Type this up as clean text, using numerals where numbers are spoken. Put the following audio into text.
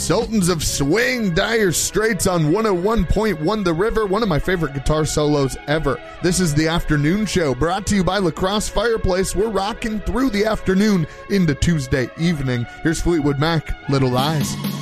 Sultans of Swing, Dire Straits on 101.1 The River, one of my favorite guitar solos ever. This is The Afternoon Show, brought to you by La Crosse Fireplace. We're rocking through the afternoon into Tuesday evening. Here's Fleetwood Mac, Little Lies.